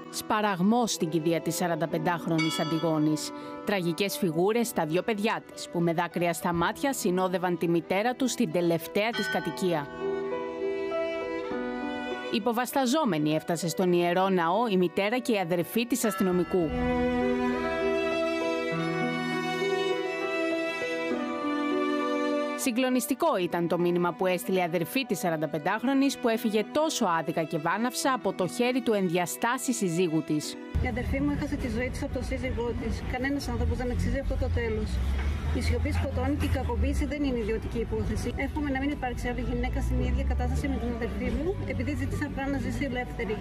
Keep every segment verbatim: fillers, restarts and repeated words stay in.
Σπαραγμός στην κηδεία της σαρανταπεντάχρονης Αντιγόνης. Τραγικές φιγούρες στα δύο παιδιά της, που με δάκρυα στα μάτια συνόδευαν τη μητέρα του στην τελευταία της κατοικία. Υποβασταζόμενη έφτασε στον Ιερό Ναό η μητέρα και η αδερφή της αστυνομικού. Συγκλονιστικό ήταν το μήνυμα που έστειλε η αδερφή της σαρανταπεντάχρονης, που έφυγε τόσο άδικα και βάναυσα από το χέρι του ενδιαστάση συζύγου της. Η αδερφή μου έχασε τη ζωή της από τον σύζυγό της. Κανένας άνθρωπος δεν αξίζει αυτό το τέλος. Η σιωπή σκοτώνει και η κακοποίηση δεν είναι ιδιωτική υπόθεση. Εύχομαι να μην υπάρξει άλλη γυναίκα στην ίδια κατάσταση με την αδερφή μου, επειδή ζήτησε απλά να ζήσει ελεύθερη.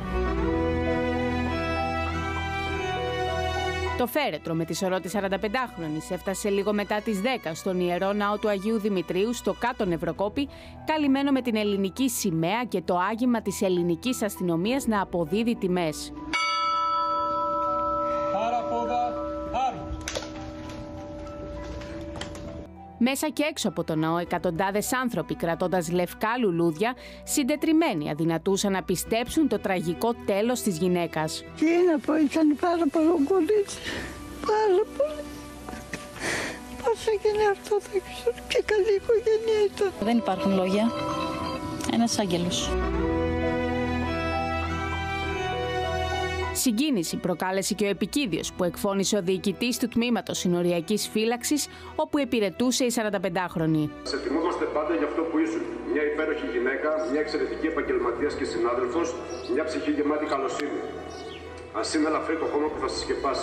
Το φέρετρο με τη σωρό της σαρανταπεντάχρονης έφτασε λίγο μετά τις δέκα στον Ιερό Ναό του Αγίου Δημητρίου στο Κάτω Νευροκόπη, καλυμμένο με την ελληνική σημαία και το άγημα της ελληνικής αστυνομίας να αποδίδει τιμές. Μέσα και έξω από τον ναό, εκατοντάδες άνθρωποι κρατώντας λευκά λουλούδια, συντετριμμένοι, αδυνατούσαν να πιστέψουν το τραγικό τέλος της γυναίκας. Τι να πω, ήταν πάρα πολύ κορίτσι. Πάρα πολύ. Πώς έγινε αυτό, δεν ξέρω. Και καλή οικογένεια ήταν. Δεν υπάρχουν λόγια. Ένας άγγελος. Συγκίνηση προκάλεσε και ο επικίδιος που εκφώνησε ο διοικητής του τμήματος συνοριακής φύλαξης, όπου υπηρετούσε η σαρανταπεντάχρονη. Σε θυμόμαστε πάντα για αυτό που ήσουν. Μια υπέροχη γυναίκα, μια εξαιρετική επαγγελματίας και συνάδελφος, μια ψυχή γεμάτη καλοσύνη. Ας είναι ελαφρύ το χώμα που θα σας σκεπάσει.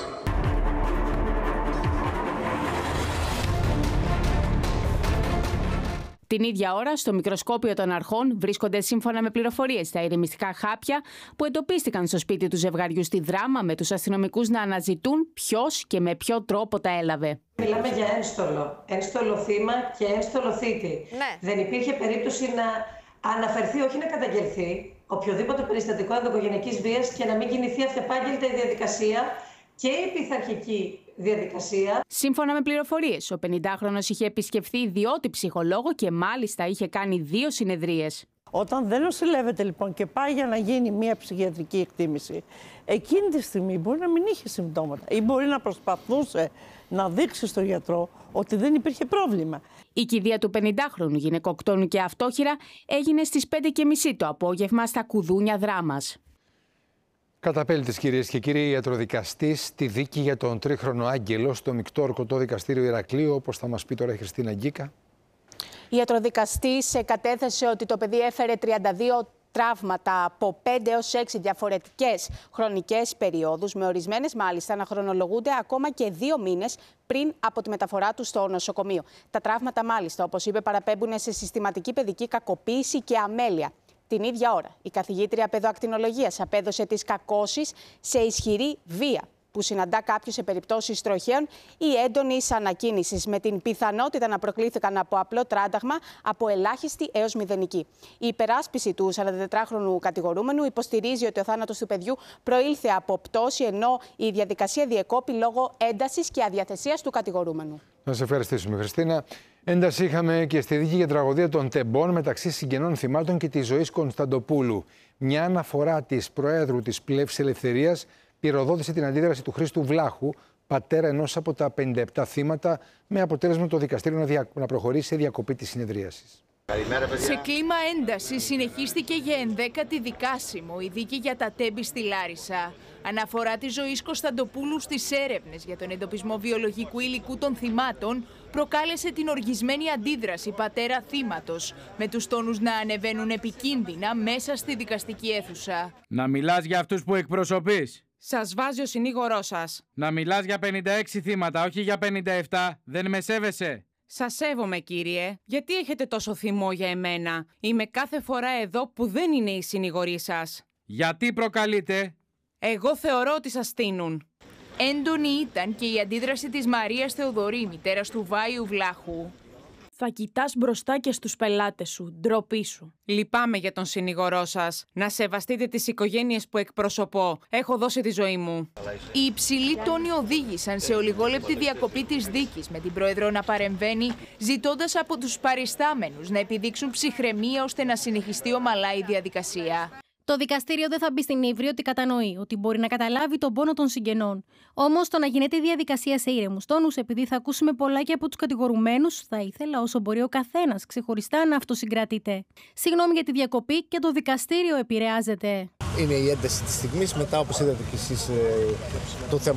Την ίδια ώρα, στο μικροσκόπιο των αρχών βρίσκονται, σύμφωνα με πληροφορίες, τα ηρεμιστικά χάπια που εντοπίστηκαν στο σπίτι του ζευγαριού στη Δράμα, με τους αστυνομικούς να αναζητούν ποιος και με ποιο τρόπο τα έλαβε. Μιλάμε για ένστολο. Ένστολο θύμα και ένστολο θήτη. Ναι. Δεν υπήρχε περίπτωση να αναφερθεί, όχι να καταγγελθεί, οποιοδήποτε περιστατικό ενδοοικογενειακής βίας και να μην κινηθεί αυτεπάγγελτα η διαδικασία και η πειθαρχική διαδικασία. Σύμφωνα με πληροφορίες, ο πενηντάχρονος είχε επισκεφθεί ιδιώτη ψυχολόγο και μάλιστα είχε κάνει δύο συνεδρίες. Όταν δεν νοσηλεύεται λοιπόν και πάει για να γίνει μια ψυχιατρική εκτίμηση, εκείνη τη στιγμή μπορεί να μην είχε συμπτώματα ή μπορεί να προσπαθούσε να δείξει στον γιατρό ότι δεν υπήρχε πρόβλημα. Η κηδεία του πενηντάχρονου γυναικοκτόνου και αυτόχειρα έγινε στις πέντε και μισή το απόγευμα στα Κουδούνια Δράμας. Καταπέλτης, κυρίες και κύριοι, ιατροδικαστής στη δίκη για τον τρίχρονο Άγγελο στο μεικτό ορκωτό δικαστήριο Ηρακλείου, όπως θα μας πει τώρα η Χριστίνα Γκίκα. Η ιατροδικαστής κατέθεσε ότι το παιδί έφερε τριάντα δύο τραύματα από πέντε έως έξι διαφορετικές χρονικές περιόδους, με ορισμένες μάλιστα να χρονολογούνται ακόμα και δύο μήνες πριν από τη μεταφορά του στο νοσοκομείο. Τα τραύματα μάλιστα, όπως είπε, παραπέμπουν σε συστηματική παιδική κακοποίηση και αμέλεια. Την ίδια ώρα, η καθηγήτρια παιδοακτινολογίας απέδωσε τις κακώσεις σε ισχυρή βία, που συναντά κάποιους σε περιπτώσεις τροχαίων ή έντονης ανακίνησης, με την πιθανότητα να προκλήθηκαν από απλό τράνταγμα από ελάχιστη έως μηδενική. Η υπεράσπιση του σαραντατετράχρονου κατηγορούμενου υποστηρίζει ότι ο θάνατος του παιδιού προήλθε από πτώση, ενώ η διαδικασία διεκόπη λόγω έντασης και αδιαθεσίας του κατηγορούμενου. Να σε ευχαριστήσουμε, Χριστίνα. Ένταση είχαμε και στη δίκη για τραγωδία των τεμπών μεταξύ συγγενών θυμάτων και της Ζωής Κωνσταντοπούλου. Μια αναφορά της Προέδρου της Πλεύσης Ελευθερίας πυροδότησε την αντίδραση του Χρήστου Βλάχου, πατέρα ενός από τα πενήντα επτά θύματα, με αποτέλεσμα το δικαστήριο να, δια... να προχωρήσει σε διακοπή της συνεδρίασης. Σε κλίμα ένταση συνεχίστηκε για ενδέκατη δικάσιμο η δίκη για τα τέμπη στη Λάρισα. Αναφορά της Ζωής Κωνσταντοπούλου στις έρευνες για τον εντοπισμό βιολογικού υλικού των θυμάτων προκάλεσε την οργισμένη αντίδραση πατέρα θύματος, με τους τόνους να ανεβαίνουν επικίνδυνα μέσα στη δικαστική αίθουσα. Να μιλάς για αυτούς που εκπροσωπείς. Σας βάζει ο συνήγορός σας. Να μιλάς για πενήντα έξι θύματα, όχι για πενήντα επτά. Δεν με σέβεσαι. Σας σέβομαι, κύριε. Γιατί έχετε τόσο θυμό για εμένα? Είμαι κάθε φορά εδώ που δεν είναι η συνηγορή σας. Γιατί προκαλείτε? Εγώ θεωρώ ότι σας στείνουν. Έντονη ήταν και η αντίδραση της Μαρίας Θεοδωρή, μητέρας του Βάιου Βλάχου. Θα κοιτάς μπροστά και στους πελάτες σου. Ντροπή σου. Λυπάμαι για τον συνηγορό σας. Να σεβαστείτε τις οικογένειες που εκπροσωπώ. Έχω δώσει τη ζωή μου. Οι υψηλοί τόνοι οδήγησαν σε ολιγόλεπτη διακοπή της δίκης, με την Πρόεδρο να παρεμβαίνει, ζητώντας από τους παριστάμενους να επιδείξουν ψυχραιμία ώστε να συνεχιστεί ομαλά η διαδικασία. Το δικαστήριο δεν θα μπει στην ύβρη ότι κατανοεί ότι μπορεί να καταλάβει τον πόνο των συγγενών. Όμως, το να γίνεται η διαδικασία σε ήρεμους τόνους, επειδή θα ακούσουμε πολλά και από τους κατηγορουμένους, θα ήθελα όσο μπορεί ο καθένας ξεχωριστά να αυτοσυγκρατείται. Συγγνώμη για τη διακοπή, και το δικαστήριο επηρεάζεται. Είναι η ένταση της στιγμής, μετά όπως είδατε και εσείς το θέμα